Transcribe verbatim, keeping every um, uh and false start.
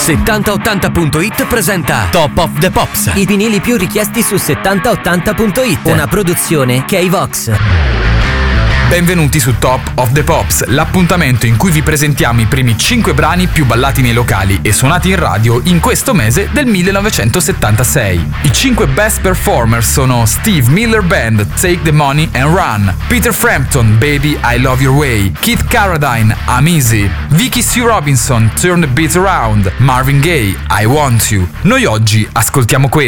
settanta ottanta punto it presenta Top of the Pops. I vinili più richiesti su settanta ottanta punto it. Una produzione K-Vox. Benvenuti su Top of the Pops, l'appuntamento in cui vi presentiamo i primi cinque brani più ballati nei locali e suonati in radio in questo mese del millenovecentosettantasei. I cinque best performer sono Steve Miller Band, Take the Money and Run, Peter Frampton, Baby I Love Your Way, Keith Carradine, I'm Easy, Vicky Sue Robinson, Turn the Beat Around, Marvin Gaye, I Want You. Noi oggi ascoltiamo questo.